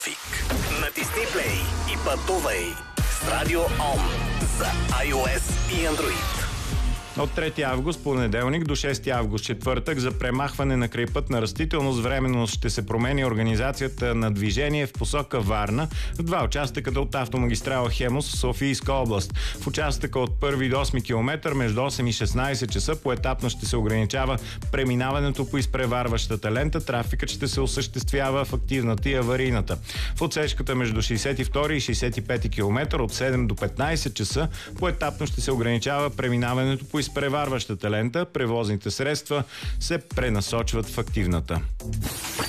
Натисни плей и пътувай с Радио ОМ за iOS и Android. От 3 август, понеделник, до 6 август, четвъртък, за премахване на крайпътна растителност временно ще се промени организацията на движение в посока Варна в два участъка от автомагистрала Хемус в Софийска област. В участъка от 1 до 8 км между 8 и 16 часа поетапно ще се ограничава преминаването по изпреварващата лента. Трафикът ще се осъществява в активната и аварийната. В отсечката между 62 и 65 км от 7 до 15 часа поетапно ще се ограничава преминаването по изпреварващата лента. Превозните средства се пренасочват в активната.